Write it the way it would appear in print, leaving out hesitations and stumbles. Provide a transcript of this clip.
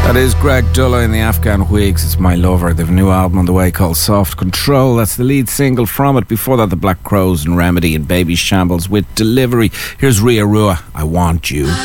That is Greg Dulla in the Afghan Whigs. It's My Lover. They have a new album on the way called Soft Control. That's the lead single from it. Before that, the Black Crows and Remedy and Baby Shambles with Delivery. Here's Ria Rua, I Want You.